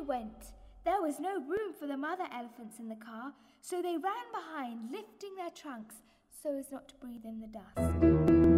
they went. There was no room for the mother elephants in the car, so they ran behind, lifting their trunks so as not to breathe in the dust.